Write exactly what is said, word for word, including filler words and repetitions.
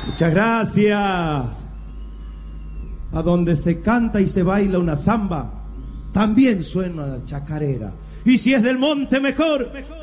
Muchas gracias. A donde se canta y se baila una samba, también suena la chacarera. Y si es del monte, mejor.